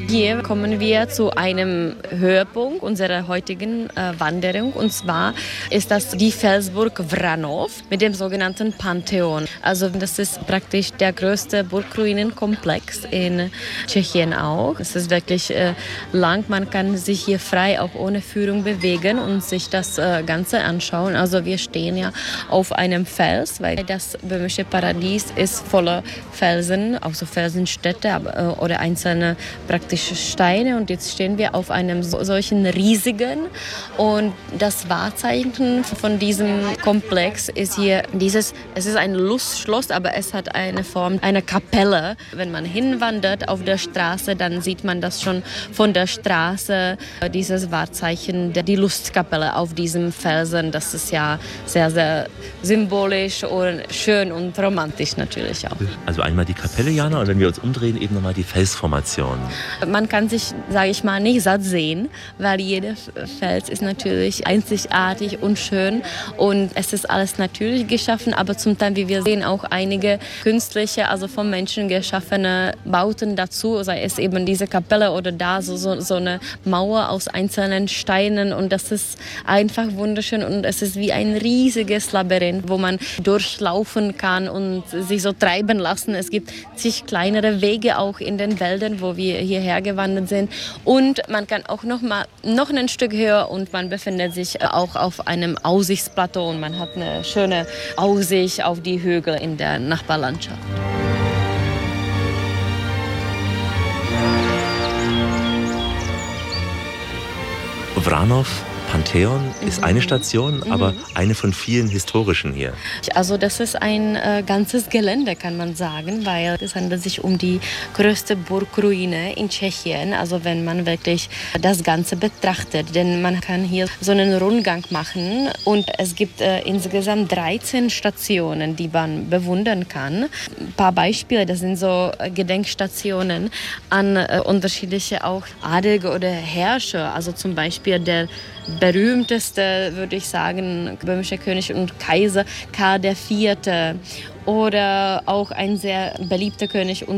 Hier kommen wir zu einem Höhepunkt unserer heutigen Wanderung. Und zwar ist das die Felsburg Vranov mit dem sogenannten Pantheon. Also das ist praktisch der größte Burgruinenkomplex in Tschechien auch. Es ist wirklich lang. Man kann sich hier frei auch ohne Führung bewegen und sich das Ganze anschauen. Also wir stehen ja auf einem Fels, weil das böhmische Paradies ist voller Felsen, auch so Felsenstädte oder einzelne praktisch Steine, und jetzt stehen wir auf einem solchen riesigen, und das Wahrzeichen von diesem Komplex ist hier es ist ein Lustschloss, aber es hat eine Form einer Kapelle. Wenn man hinwandert auf der Straße, dann sieht man das schon von der Straße, dieses Wahrzeichen, die Lustkapelle auf diesem Felsen. Das ist ja sehr, sehr symbolisch und schön und romantisch natürlich auch. Also einmal die Kapelle, Jana, und wenn wir uns umdrehen, eben nochmal die Felsformation. Man kann sich, sage ich mal, nicht satt sehen, weil jeder Fels ist natürlich einzigartig und schön, und es ist alles natürlich geschaffen, aber zum Teil, wie wir sehen, auch einige künstliche, also vom Menschen geschaffene Bauten dazu, sei es eben diese Kapelle oder da so eine Mauer aus einzelnen Steinen, und das ist einfach wunderschön, und es ist wie ein riesiges Labyrinth, wo man durchlaufen kann und sich so treiben lassen. Es gibt zig kleinere Wege auch in den Wäldern, wo wir hierher gewandert sind, und man kann auch noch ein Stück höher, und man befindet sich auch auf einem Aussichtsplateau, und man hat eine schöne Aussicht auf die Hügel in der Nachbarlandschaft. Vranov, Pantheon ist eine Station, aber eine von vielen historischen hier. Also das ist ein ganzes Gelände, kann man sagen, weil es handelt sich um die größte Burgruine in Tschechien. Also wenn man wirklich das Ganze betrachtet, denn man kann hier so einen Rundgang machen, und es gibt insgesamt 13 Stationen, die man bewundern kann. Ein paar Beispiele, das sind so Gedenkstationen an unterschiedliche auch Adelige oder Herrscher. Also zum Beispiel der berühmteste, würde ich sagen, böhmische König und Kaiser Karl IV. Oder auch ein sehr beliebter König und